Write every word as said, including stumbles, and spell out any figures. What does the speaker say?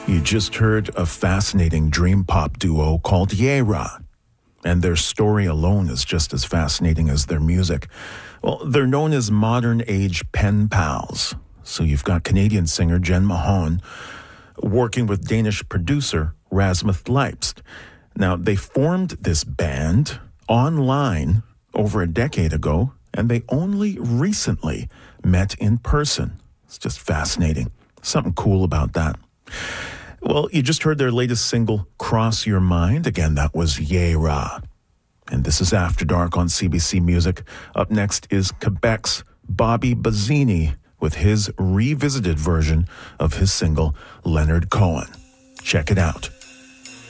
You just heard a fascinating dream pop duo called Yera, and their story alone is just as fascinating as their music. Well, they're known as modern age pen pals. So you've got Canadian singer Jen Mahon working with Danish producer Rasmus Leipst. Now, they formed this band online over a decade ago, and they only recently met in person. It's just fascinating. Something cool about that. Well, you just heard their latest single, Cross Your Mind. Again, that was Yera. And this is After Dark on C B C Music. Up next is Quebec's Bobby Bazzini with his revisited version of his single, Leonard Cohen. Check it out.